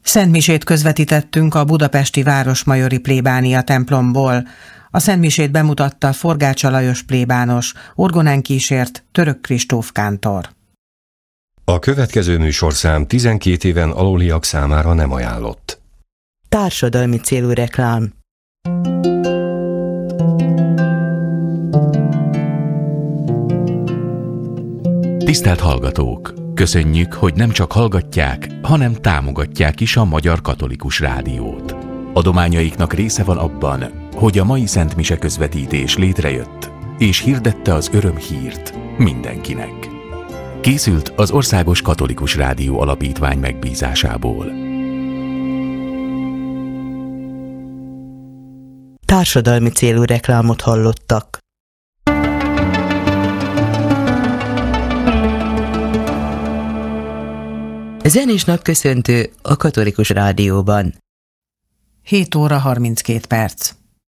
Szentmisét közvetítettünk a budapesti Városmajori plébánia templomból. A szentmisét bemutatta Forgácsa Lajos plébános, orgonán kísért Török Kristóf kántor. A következő műsorszám 12 éven aluliak számára nem ajánlott. Társadalmi célú reklám. Tisztelt hallgatók! Köszönjük, hogy nem csak hallgatják, hanem támogatják is a Magyar Katolikus Rádiót. Adományaiknak része van abban, hogy a mai szentmise közvetítés létrejött, és hirdette az örömhírt mindenkinek. Készült az Országos Katolikus Rádió Alapítvány megbízásából. Társadalmi célú reklámot hallottak. Zenés napköszöntő a Katolikus Rádióban. 7 óra 32 perc.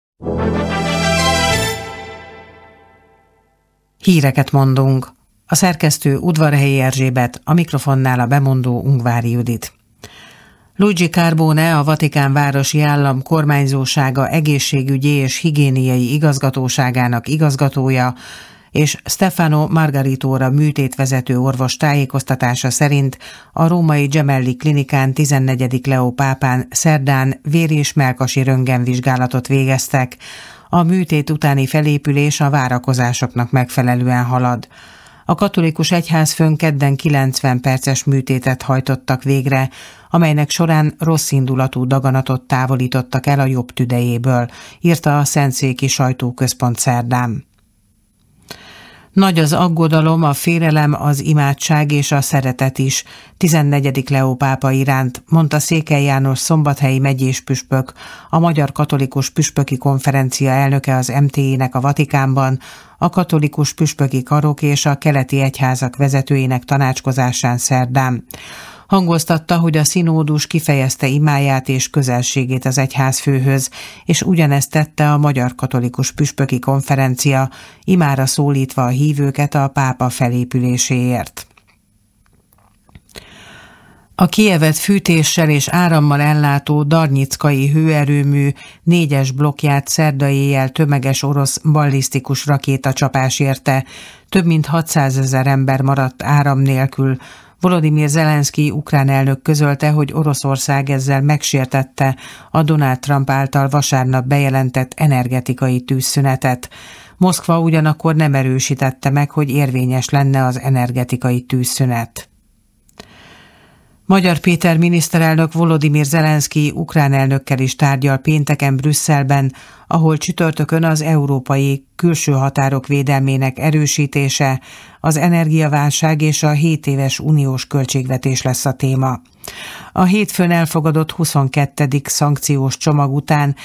Híreket mondunk. A szerkesztő Udvarhelyi Erzsébet, a mikrofonnál a bemondó Ungvári Judit. Luigi Carbone, a Vatikán városi állam kormányzósága egészségügyi és higiéniai igazgatóságának igazgatója, és Stefano Margaritóra műtétvezető orvos tájékoztatása szerint a római Gemelli klinikán 14. Leó pápán szerdán vér- és mellkasi röntgenvizsgálatot végeztek. A műtét utáni felépülés a várakozásoknak megfelelően halad. A katolikus egyházfőn kedden 90 perces műtétet hajtottak végre, amelynek során rosszindulatú daganatot távolítottak el a jobb tüdejéből, írta a Szentszéki Sajtóközpont szerdán. Nagy az aggodalom, a félelem, az imádság és a szeretet is 14. Leó pápa iránt, mondta Székely János szombathelyi megyés püspök, a Magyar Katolikus Püspöki Konferencia elnöke az MTI-nek a Vatikánban, a katolikus püspöki karok és a keleti egyházak vezetőinek tanácskozásán szerdán. Hangoztatta, hogy a szinódus kifejezte imáját és közelségét az egyházfőhöz, és ugyanezt tette a Magyar Katolikus Püspöki Konferencia, imára szólítva a hívőket a pápa felépüléséért. A Kijevet fűtéssel és árammal ellátó Darnyickai hőerőmű 4-es blokkját szerda éjjel tömeges orosz ballisztikus rakétacsapás érte, több mint 600 000 ember maradt áram nélkül. Volodymyr Zelenszkij ukrán elnök közölte, hogy Oroszország ezzel megsértette a Donald Trump által vasárnap bejelentett energetikai tűzszünetet. Moszkva ugyanakkor nem erősítette meg, hogy érvényes lenne az energetikai tűzszünet. Magyar Péter miniszterelnök Volodymyr Zelenszkij ukrán elnökkel is tárgyal pénteken Brüsszelben, ahol csütörtökön az európai külső határok védelmének erősítése, az energiaválság és a 7 éves uniós költségvetés lesz a téma. A hétfőn elfogadott 22. szankciós csomag után